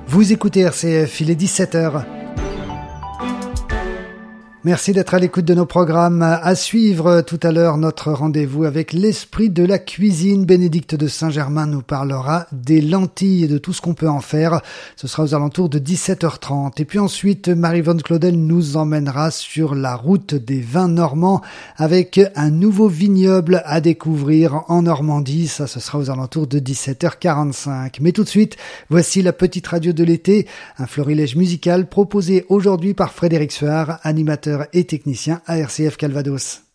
Vous écoutez RCF, il est 17h. Merci d'être à l'écoute de nos programmes. À suivre tout à l'heure notre rendez-vous avec l'esprit de la cuisine. Bénédicte de Saint-Germain nous parlera des lentilles et de tout ce qu'on peut en faire. Ce sera aux alentours de 17h30. Et puis ensuite, Marie-Vonne Claudel nous emmènera sur la route des vins normands avec un nouveau vignoble à découvrir en Normandie. Ça, ce sera aux alentours de 17h45. Mais tout de suite, voici la petite radio de l'été, un florilège musical proposé aujourd'hui par Frédéric Suard, animateur et technicien à RCF Calvados.